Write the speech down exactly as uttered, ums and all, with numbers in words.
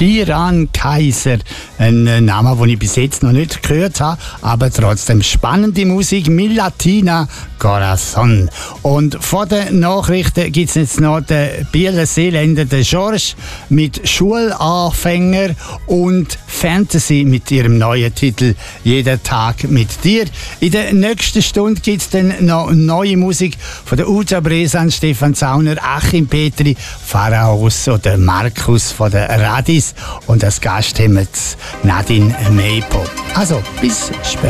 Shiran Kaiser. Ein Name, den ich bis jetzt noch nicht gehört habe, aber trotzdem spannende Musik. Mi Latina Corazon. Und vor den Nachrichten gibt es jetzt noch den Bieler Seeländer, den George, mit Schulanfänger und Fantasy mit ihrem neuen Titel «Jeder Tag mit dir». In der nächsten Stunde gibt es dann noch neue Musik von der Uta Bresan, Stefan Zauner, Achim Petri, Pharaos oder Markus von der Radis und als Gast haben wir Nadine Meipo. Also, bis später.